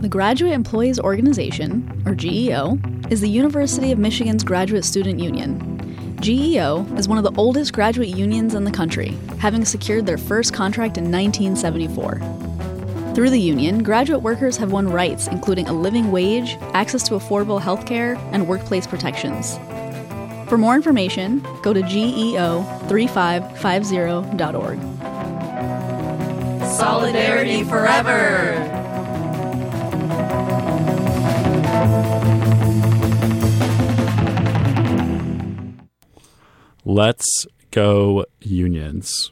The Graduate Employees Organization, or GEO, is the University of Michigan's graduate student union. GEO is one of the oldest graduate unions in the country, having secured their first contract in 1974. Through the union, graduate workers have won rights including a living wage, access to affordable health care, and workplace protections. For more information, go to geo3550.org. Solidarity forever! Let's go unions.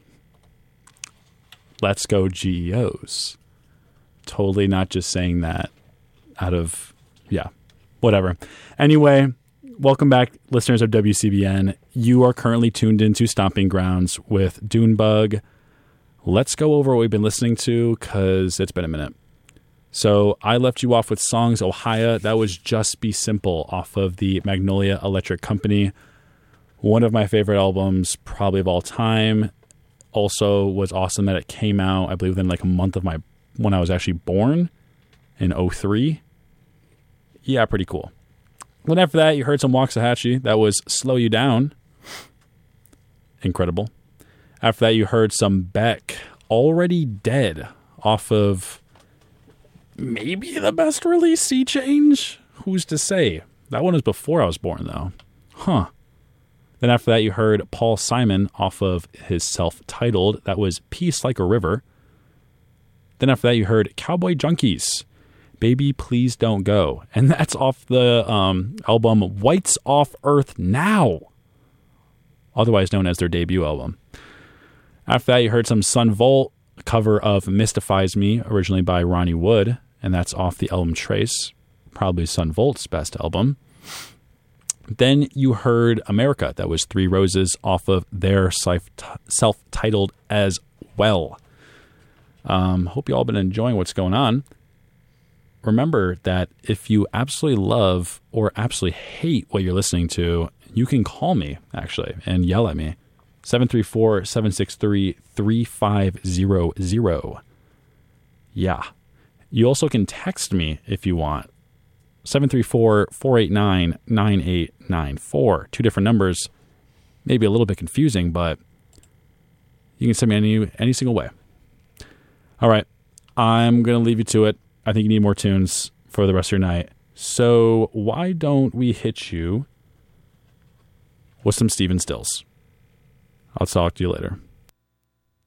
Let's go GEOs. Totally not just saying that out of, whatever. Anyway, welcome back, listeners of WCBN. You are currently tuned into Stomping Grounds with Dunebug. Let's go over what we've been listening to because it's been a minute. So I left you off with Songs Ohio. That was Just Be Simple off of the Magnolia Electric Company. One of my favorite albums probably of all time. Also was awesome that it came out, I believe, within like a month of when I was actually born in 2003. Yeah, pretty cool. Then after that, you heard some Waxahachie. That was Slow You Down. Incredible. After that, you heard some Beck, Already Dead, off of maybe the best release, Sea Change? Who's to say? That one was before I was born, though. Huh. Then after that, you heard Paul Simon off of his self-titled. That was Peace Like a River. Then after that, you heard Cowboy Junkies, Baby Please Don't Go. And that's off the album Whites Off Earth Now, otherwise known as their debut album. After that, you heard some Sun Volt, a cover of Mystifies Me, originally by Ronnie Wood, and that's off the album Trace, probably Sun Volt's best album. Then you heard America. That was Three Roses off of their self-titled as well. Hope you all been enjoying what's going on. Remember that if you absolutely love or absolutely hate what you're listening to, you can call me, actually, and yell at me. 734-763-3500. Yeah. You also can text me if you want. 734-489-9894. Two different numbers. Maybe a little bit confusing, but you can send me any single way. All right. I'm going to leave you to it. I think you need more tunes for the rest of your night. So why don't we hit you with some Stephen Stills? I'll talk to you later.